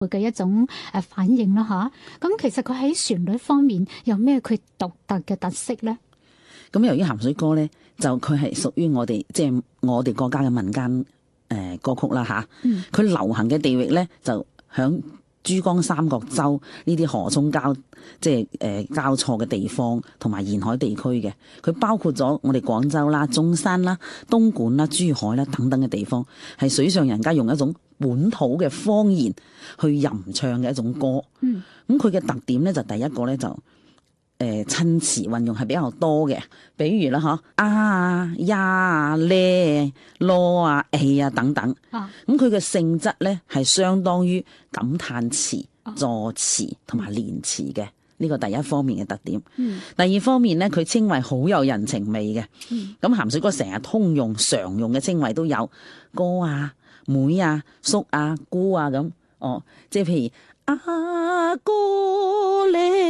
嘅一種反應啦吓。咁其實佢喺旋律方面有咩佢獨特嘅特色咧？ 咁由於鹹水歌咧，就佢係屬於我哋即係我哋國家嘅民間歌曲啦吓。佢流行嘅地域咧就響珠江三角洲呢啲河涌交交錯嘅地方，同埋沿海地區嘅。佢包括咗我哋廣州啦、中山啦、東莞啦、珠海啦等等嘅地方，係水上人家用一種本土嘅方言去吟唱嘅一種歌。咁佢嘅特點咧就第一個咧就襯詞運用係比較多嘅，比如啦嗬啊呀咧咯啊誒啊等等。咁佢嘅性質咧係相當於感嘆詞、助詞同埋連詞嘅，呢個第一方面嘅特點。第二方面咧，佢稱謂好有人情味嘅。咁鹹水歌成日通用常用嘅稱謂都有哥啊、妹啊、叔啊、姑啊咁。即係譬如阿哥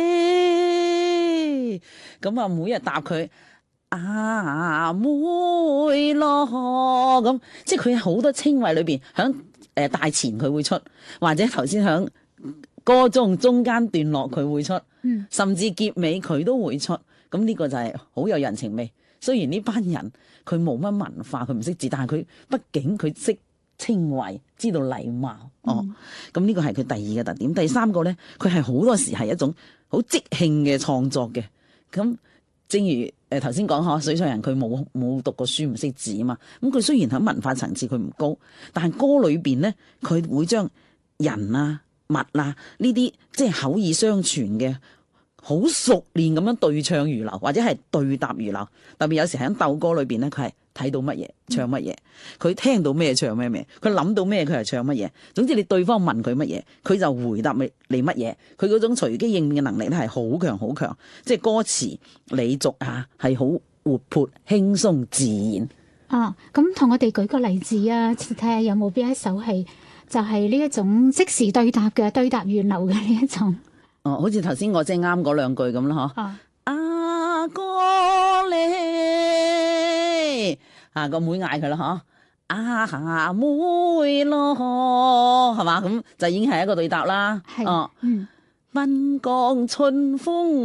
咧，咁啊每日答佢阿妹咯，咁即係佢好多稱謂裏邊，響大前佢會出，或者頭先響歌中間段落佢會出，甚至結尾佢都會出。咁呢個就係好有人情味。雖然呢班人佢冇乜文化，佢唔識字，但係佢畢竟佢識稱謂，知道禮貌。咁呢個係佢第二嘅特點。第三個咧，佢係好多時係一種好即興嘅創作嘅。咁正如頭先講水上人佢冇讀過書，唔識字啊嘛。咁佢雖然喺文化層次佢唔高，但係歌裏邊咧，佢會將人啊、物啊呢啲即係口耳相傳嘅，好熟練咁樣對唱如流，或者係對答如流。特別有時喺鬥歌裏邊咧，佢係睇到乜嘢唱乜嘢，佢聽到咩唱咩，佢諗到咩佢係唱乜嘢。總之你對方問佢乜嘢，佢就回答你乜嘢。佢嗰種隨機應變嘅能力咧係好強好強，即係歌詞理俗啊，係好活潑輕鬆自然。 咁同我哋舉個例子啊，睇下有冇邊一首係就係呢一種即時對答嘅，對答如流嘅呢一種。 好似頭先我即係啱嗰兩句咁啦，嗬。阿哥咧，個妹嗌佢啦，嗬。阿妹咯，係嘛？咁就已經係一個對答啦。賓江春風